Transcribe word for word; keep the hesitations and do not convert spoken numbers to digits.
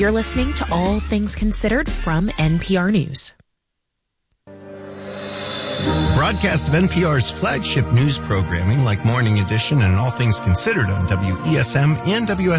You're listening to All Things Considered from N P R News. Broadcast of N P R's flagship news programming like Morning Edition and All Things Considered on W E S M and W S